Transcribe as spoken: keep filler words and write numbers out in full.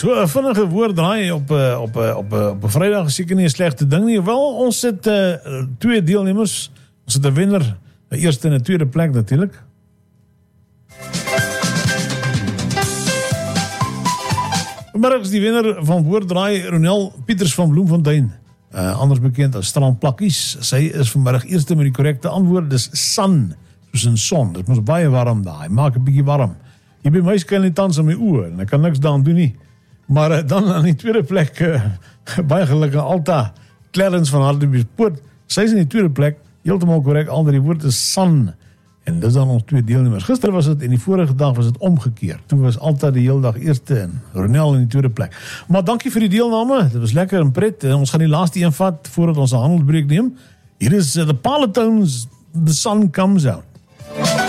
So 'n vinnige woord draai op 'n op 'n op 'n op 'n Vrydag is seker nie 'n slegte ding nie. Wel, ons het uh, twee deelnemers. Ons het 'n wenner, 'n eerste en 'n tweede plek natuurlik. Vanmiddag is die wenner van woord draai Ronel Pieters van Bloemfontein. Uh, anders bekend as Strand Plakkies. Sy is vanmiddag eerste met die korrekte antwoord. Dis sun, soos in son. Dit moet baie warm daar. Hy maak 'n bietjie warm. Hier by my skyn die tans in my oë en ek kan niks daaraan doen nie. Maar uh, dan aan die tweede plek uh, baie gelukkig Alta Clarence van Hartbeespoort. Sy is in die tweede plek. Heeltemal korrek. Al die woord is sun. En dis dan ons twee deelnemers. Gister was dit en die vorige dag was dit omgekeer. Toe was Alta die hele dag eerste en Ronel in die tweede plek. Maar dankie vir die deelname. Dit was lekker en pret. En ons gaan die laaste een vat voordat ons 'n handelsbreek neem. Hier is uh, The Parlotones, The Sun Comes Out.